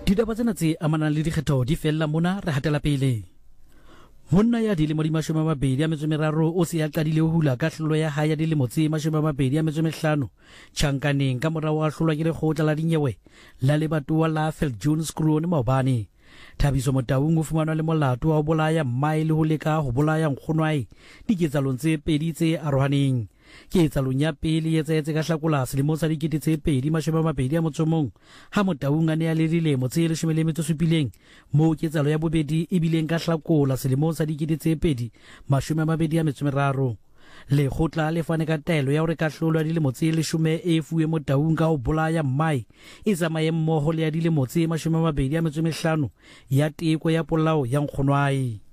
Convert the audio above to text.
Ditaba tsena tse amanang le dikgetho di fella mona re hatela pele. Monna ya dilemo di 23 o se a qadile ho hula kahlolo ya hae ya dilemo tse 25 tjhankaneng ka morao a hlolwa ke lekgotla la dinyewe la lebatowa la Viljoen Scroon maobane. Thabiso Motaung o fumanwa le molato wa ho bolaya mmae le ho leka ho bolaya nkgonwae diketsalong tse pedi tse arohaneng. Ketsalong ya pele e etsahetse ka Hlakola selemong sa 2021 ha Motaung a ne a le dilemo tse 17 moo ketsalo ya bobedi e bileng ka Hlakola selemong sa 2023. Lekgotla le fane ka taelo ya hore kahlolo ya dilemo tse 10 e fuwe Motaung ka ho bolaya mmae e tsamaye mmoho le ya dilemo tse 25 ya teko ya polao ya nkgonwae.